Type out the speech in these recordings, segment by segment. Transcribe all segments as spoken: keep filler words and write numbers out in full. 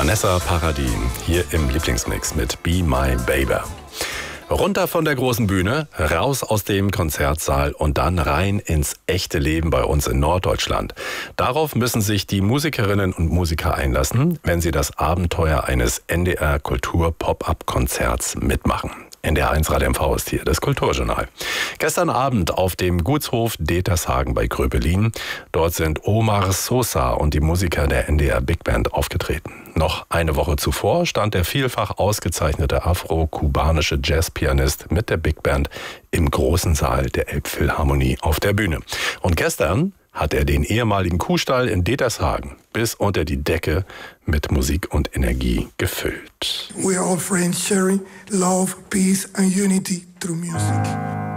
Vanessa Paradis hier im Lieblingsmix mit Be My Baby. Runter von der großen Bühne, raus aus dem Konzertsaal und dann rein ins echte Leben bei uns in Norddeutschland. Darauf müssen sich die Musikerinnen und Musiker einlassen, wenn sie das Abenteuer eines N D R Kultur Pop-Up-Konzerts mitmachen. N D R eins Radio M V ist hier, das Kulturjournal. Gestern Abend auf dem Gutshof Detershagen bei Gröbelin. Dort sind Omar Sosa und die Musiker der N D R Big Band aufgetreten. Noch eine Woche zuvor stand der vielfach ausgezeichnete afro-kubanische Jazzpianist mit der Big Band im großen Saal der Elbphilharmonie auf der Bühne. Und gestern hat er den ehemaligen Kuhstall in Detershagen bis unter die Decke mit Musik und Energie gefüllt. We are all friends sharing love, peace and unity through music.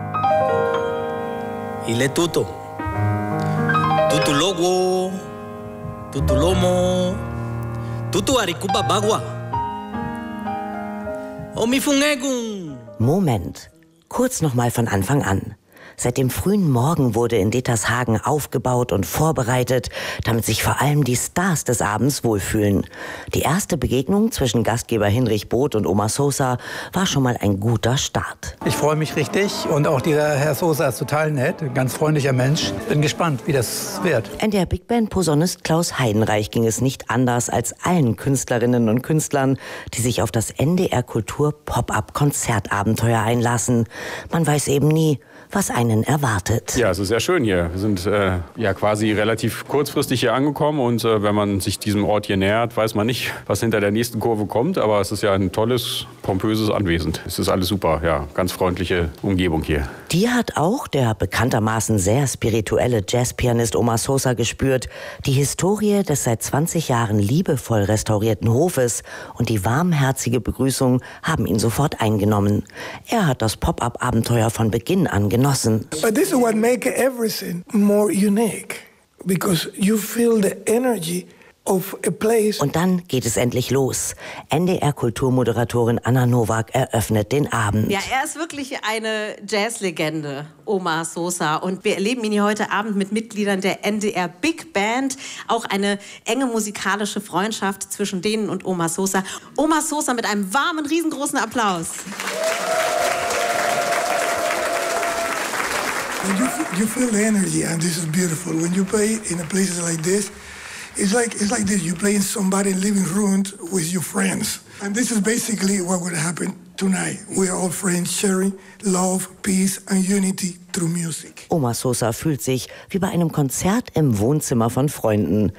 Ile tuto, tutu logo, tutu lomo, tutu arikuba bagua. Omifungegun. Moment, kurz noch mal von Anfang an. Seit dem frühen Morgen wurde in Detershagen aufgebaut und vorbereitet, damit sich vor allem die Stars des Abends wohlfühlen. Die erste Begegnung zwischen Gastgeber Hinrich Both und Omar Sosa war schon mal ein guter Start. Ich freue mich richtig und auch dieser Herr Sosa ist total nett, ein ganz freundlicher Mensch. Bin gespannt, wie das wird. In der Big Band Posaunist Klaus Heidenreich ging es nicht anders als allen Künstlerinnen und Künstlern, die sich auf das N D R Kultur Pop-Up Konzertabenteuer einlassen. Man weiß eben nie, was einen erwartet. Ja, es ist sehr schön hier. Wir sind äh, ja quasi relativ kurzfristig hier angekommen und äh, wenn man sich diesem Ort hier nähert, weiß man nicht, was hinter der nächsten Kurve kommt, aber es ist ja ein tolles, pompöses Anwesen. Es ist alles super, ja, ganz freundliche Umgebung hier. Die hat auch der bekanntermaßen sehr spirituelle Jazzpianist Omar Sosa gespürt. Die Historie des seit zwanzig Jahren liebevoll restaurierten Hofes und die warmherzige Begrüßung haben ihn sofort eingenommen. Er hat das Pop-Up-Abenteuer von Beginn an genossen. But this is what makes everything more unique, because you feel the energy of a place. Und dann geht es endlich los. N D R-Kulturmoderatorin Anna Nowak eröffnet den Abend. Ja, er ist wirklich eine Jazzlegende, Omar Sosa. Und wir erleben ihn hier heute Abend mit Mitgliedern der N D R Big Band. Auch eine enge musikalische Freundschaft zwischen denen und Omar Sosa. Omar Sosa mit einem warmen, riesengroßen Applaus. You, you feel the energy, and this is beautiful. When you play in a place like this, it's like it's like this. You play in somebody's living room with your friends, and this is basically what would happen tonight. We are all friends sharing love, peace and unity through music. Omar Sosa fühlt sich wie bei einem Konzert im Wohnzimmer von Freunden.